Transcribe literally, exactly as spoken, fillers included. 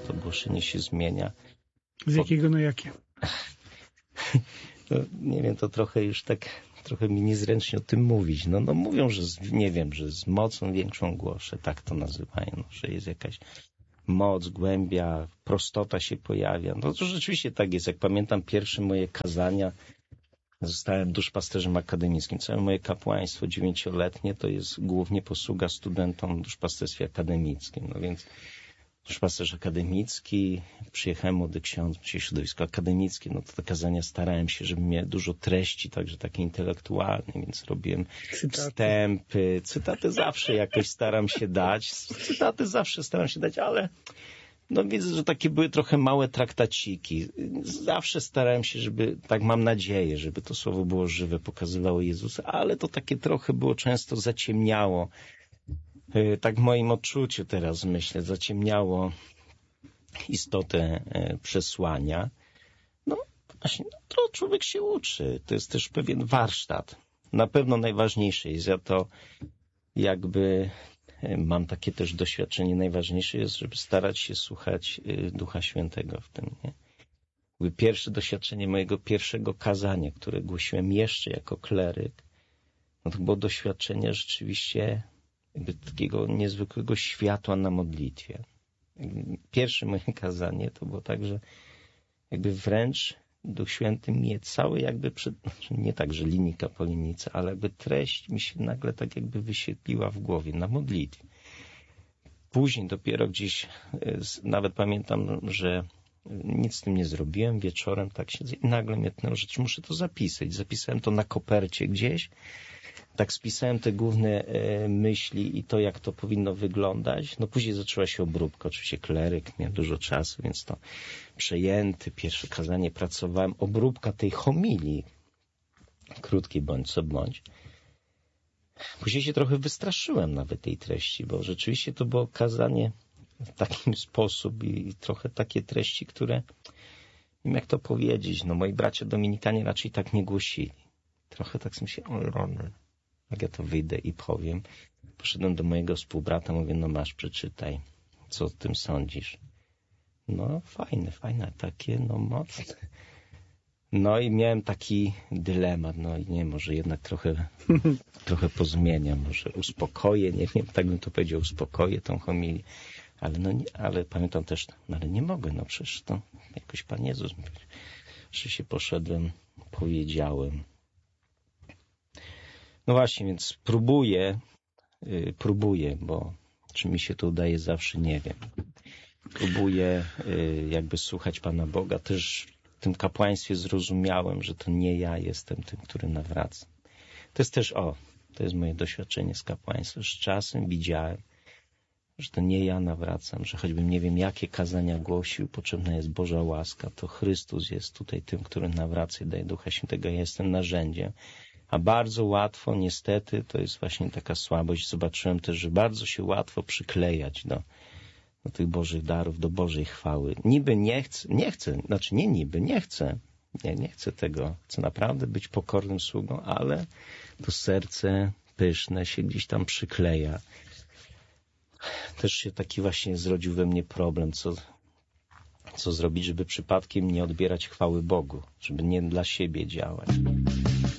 to głoszenie się zmienia. Z jakiego na jakie? No, nie wiem, to trochę już tak, trochę mi niezręcznie o tym mówić. No, no mówią, że z, nie wiem, że z mocą większą głoszę, tak to nazywają, no, że jest jakaś moc, głębia, prostota się pojawia. No to rzeczywiście tak jest. Jak pamiętam pierwsze moje kazania, zostałem duszpasterzem akademickim. Całe moje kapłaństwo dziewięcioletnie to jest głównie posługa studentom w duszpasterstwie akademickim. No więc duszpasterz akademicki, przyjechałem młody ksiądz, środowisko akademickie, no to te kazania starałem się, żeby miały dużo treści, także takie intelektualne, więc robiłem cytaty. wstępy, cytaty zawsze jakoś staram się dać, cytaty zawsze staram się dać, ale no widzę, że takie były trochę małe traktaciki. Zawsze starałem się, żeby, tak mam nadzieję, żeby to słowo było żywe, pokazywało Jezusa, ale to takie trochę było często zaciemniało. Tak w moim odczuciu teraz myślę, zaciemniało istotę przesłania. No właśnie, no, to człowiek się uczy. To jest też pewien warsztat. Na pewno najważniejsze jest, ja to jakby mam takie też doświadczenie, najważniejsze jest, żeby starać się słuchać Ducha Świętego w tym, nie? Jakby pierwsze doświadczenie mojego pierwszego kazania, które głosiłem jeszcze jako kleryk, no to było doświadczenie rzeczywiście jakby takiego niezwykłego światła na modlitwie. Pierwsze moje kazanie to było tak, że jakby wręcz Duch Święty mnie cały jakby, przed, nie tak, że linijka po linijce, ale jakby treść mi się nagle tak jakby wyświetliła w głowie na modlitwie. Później dopiero gdzieś, nawet pamiętam, że nic z tym nie zrobiłem, wieczorem tak siedzę i nagle mnie tnęło, że muszę to zapisać. Zapisałem to na kopercie gdzieś, tak spisałem te główne e, myśli i to, jak to powinno wyglądać. No później zaczęła się obróbka, oczywiście kleryk, miałem dużo czasu, więc to przejęty, pierwsze kazanie pracowałem, obróbka tej homilii, krótkiej bądź co bądź. Później się trochę wystraszyłem nawet tej treści, bo rzeczywiście to było kazanie w taki sposób i, i trochę takie treści, które, nie wiem jak to powiedzieć, no moi bracia dominikanie raczej tak nie głosili. Trochę tak sobie myślę, o rany, jak ja to wyjdę i powiem. Poszedłem do mojego współbrata, mówię, no masz, przeczytaj, co o tym sądzisz. No fajne, fajne, takie, no mocne. No i miałem taki dylemat, no i nie, może jednak trochę, trochę pozmieniam, może uspokoję, nie wiem, tak bym to powiedział, uspokoję tą homilię. Ale no nie, ale pamiętam też, no ale nie mogę, no przecież to jakoś Pan Jezus, że się poszedłem, powiedziałem. No właśnie, więc próbuję, yy, próbuję, bo czy mi się to udaje zawsze, nie wiem. Próbuję yy, jakby słuchać Pana Boga. Też w tym kapłaństwie zrozumiałem, że to nie ja jestem tym, który nawraca. To jest też, o, to jest moje doświadczenie z kapłaństwa. Z czasem widziałem, że to nie ja nawracam, że choćbym nie wiem jakie kazania głosił, potrzebna jest Boża łaska, to Chrystus jest tutaj tym, który nawraca i daje Ducha Świętego. Ja jestem narzędziem. A bardzo łatwo, niestety, to jest właśnie taka słabość. Zobaczyłem też, że bardzo się łatwo przyklejać do, do tych Bożych darów, do Bożej chwały. Niby nie chcę, nie chcę, znaczy nie niby, nie chcę. Nie, nie chcę tego. Chcę naprawdę być pokornym sługą, ale to serce pyszne się gdzieś tam przykleja. Też się taki właśnie zrodził we mnie problem, co, co zrobić, żeby przypadkiem nie odbierać chwały Bogu, żeby nie dla siebie działać.